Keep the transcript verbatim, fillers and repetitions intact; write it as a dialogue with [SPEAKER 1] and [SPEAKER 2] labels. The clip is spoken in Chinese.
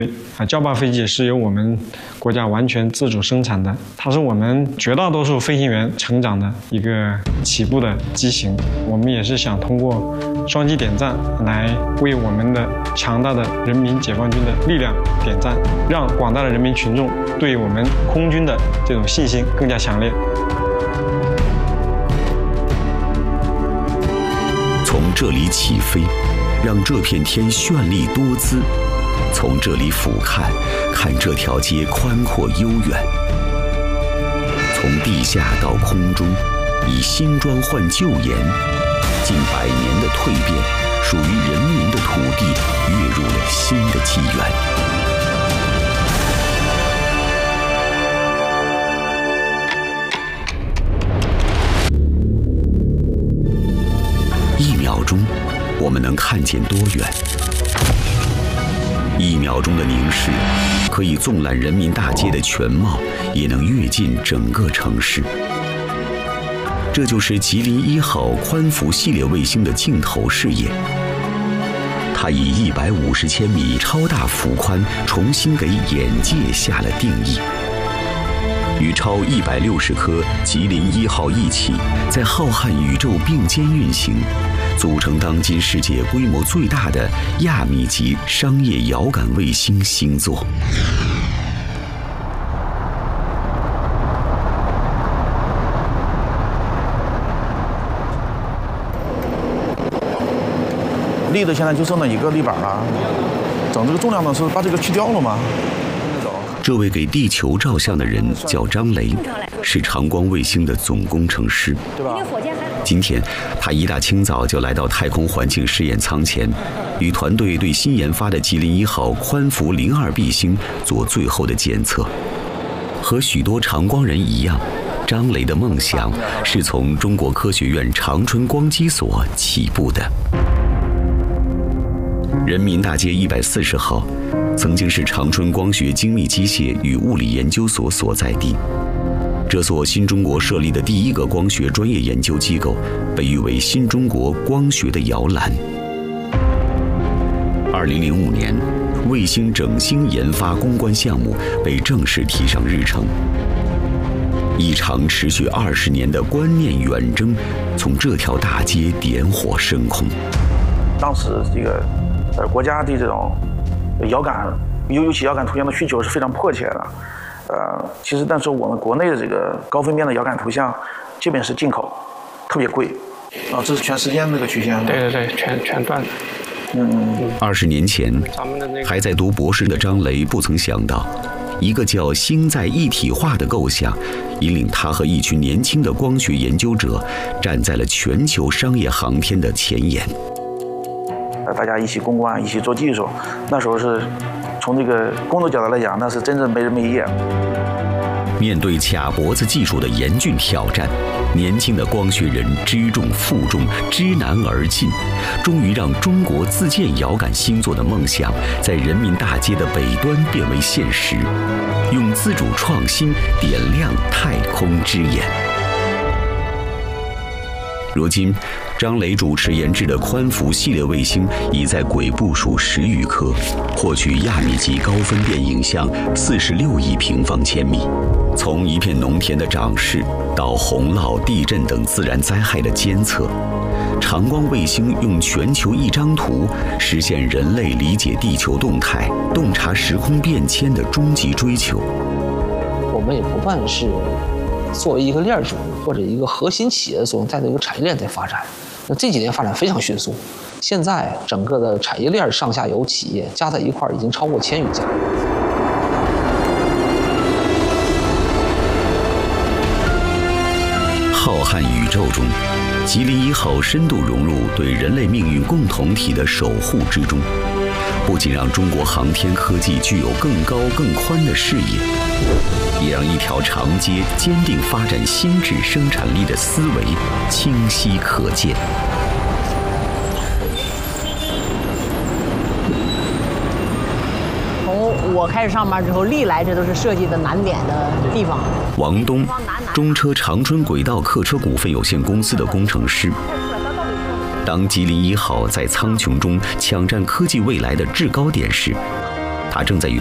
[SPEAKER 1] 啊，教霸飞机是由我们国家完全自主生产的，它是我们绝大多数飞行员成长的一个起步的机型。我们也是想通过双击点赞来为我们的强大的人民解放军的力量点赞，让广大的人民群众对我们空军的这种信心更加强烈。
[SPEAKER 2] 从这里起飞，让这片天绚丽多姿。从这里俯瞰，看这条街宽阔悠远。从地下到空中，以新装换旧颜，近百年的蜕变，属于人民的土地跃入了新的纪元。一秒钟，我们能看见多远？一秒钟的凝视，可以纵览人民大街的全貌，也能跃进整个城市。这就是吉林一号宽幅系列卫星的镜头视野。它以一百五十千米超大幅宽，重新给眼界下了定义。与超一百六十颗吉林一号一起，在浩瀚宇宙并肩运行，组成当今世界规模最大的亚米级商业遥感卫星星座。
[SPEAKER 3] 立的现在就剩那一个立板了，整这个重量呢是把这个去掉了吗？
[SPEAKER 2] 这位给地球照相的人叫张雷，是长光卫星的总工程师。今天，他一大清早就来到太空环境试验舱前，与团队对新研发的吉林一号宽幅零二 B 星做最后的检测。和许多长光人一样，张雷的梦想是从中国科学院长春光机所起步的。人民大街一百四十号曾经是长春光学精密机械与物理研究所所在地。这所新中国设立的第一个光学专业研究机构，被誉为新中国光学的摇篮。二零零五年，卫星整星研发攻关项目被正式提上日程。一场持续二十年的观念远征，从这条大街点火升空。
[SPEAKER 3] 当时这个呃国家对这种遥感，尤尤其遥感图像的需求是非常迫切的。呃，其实那时候我们国内的这个高分辨的遥感图像，基本是进口，特别贵。啊，这是全时间这个曲线。
[SPEAKER 1] 对对对，全全断的。
[SPEAKER 2] 嗯。二十年前，还在读博士的张雷不曾想到，一个叫星在一体化的构想，引领他和一群年轻的光学研究者，站在了全球商业航天的前沿。
[SPEAKER 3] 大家一起攻关，一起做技术，那时候是从这个工作角度来讲，那是真正没日没夜。
[SPEAKER 2] 面对卡脖子技术的严峻挑战，年轻的光学人知重负重，知难而进，终于让中国自建遥感星座的梦想在人民大街的北端变为现实，用自主创新点亮太空之眼。如今，张雷主持研制的宽幅系列卫星已在轨部署十余颗，获取亚米级高分辨影像四十六亿平方千米。从一片农田的长势到洪涝、地震等自然灾害的监测，长光卫星用全球一张图实现人类理解地球动态、洞察时空变迁的终极追求。
[SPEAKER 4] 我们也不办是作为一个链种或者一个核心企业的作用，在这个产业链在发展。那这几年发展非常迅速，现在整个的产业链上下游企业加在一块儿已经超过千余家。
[SPEAKER 2] 浩瀚宇宙中，吉林一号深度融入对人类命运共同体的守护之中，不仅让中国航天科技具有更高更宽的视野，也让一条长街坚定发展新质生产力的思维清晰可见。
[SPEAKER 5] 从我开始上班之后，历来这都是设计的难点的地方。
[SPEAKER 2] 王东，中车长春轨道客车股份有限公司的工程师。当吉林一号在苍穹中抢占科技未来的制高点时， 他正在与